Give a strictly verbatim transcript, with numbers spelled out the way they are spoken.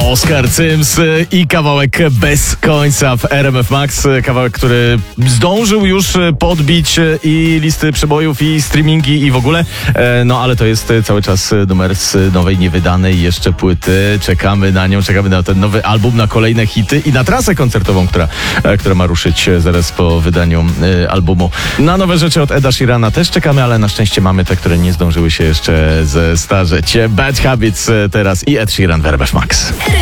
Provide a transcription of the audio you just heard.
Oskar Cyms i kawałek Bez końca w R M F Max. Kawałek, który zdążył już podbić i listy przebojów, i streamingi, i w ogóle. No ale to jest cały czas numer z nowej, niewydanej jeszcze płyty. Czekamy na nią, czekamy na ten nowy album, na kolejne hity i na trasę koncertową, która, która ma ruszyć zaraz po wydaniu albumu. Na nowe rzeczy od Eda Sheerana też czekamy, ale na szczęście mamy te, które nie zdążyły się jeszcze zestarzeć. Bad Habits teraz i Ed Sheeran w R M F Max.